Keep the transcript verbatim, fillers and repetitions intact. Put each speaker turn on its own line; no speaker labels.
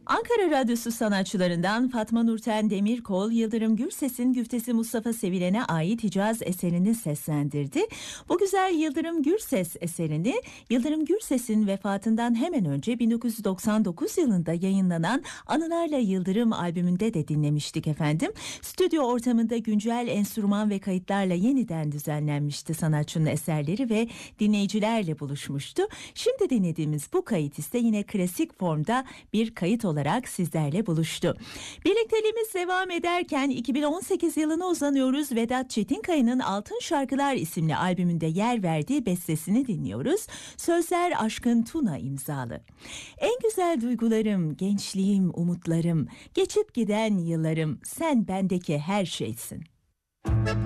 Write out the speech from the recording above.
Ankara Radyosu sanatçılarından Fatma Nurten Demirkol, Yıldırım Gürses'in güftesi Mustafa Sevilen'e ait Hicaz eserini seslendirdi. Bu güzel Yıldırım Gürses eserini Yıldırım Gürses'in vefatından hemen önce bin dokuz yüz doksan dokuz yılında yayınlanan Anılarla Yıldırım albümünde de dinlemiştik efendim. Stüdyo ortamında güncel enstrüman ve kayıtlarla yeniden düzenlenmişti sanatçının eserleri ve dinleyicilerle buluşmuştu. Şimdi dinlediğimiz bu kayıt ise yine klasik formda bir kayıt olarak sizlerle buluştu. Birlikteliğimiz devam ederken iki bin on sekiz yılına uzanıyoruz. Vedat Çetinkaya'nın Altın Şarkılar isimli albümünde yer verdiği bestesini dinliyoruz. Sözler Aşkın Tuna imzalı. En güzel duygularım, gençliğim, umutlarım, geçip giden yıllarım, sen bendeki her şeysin.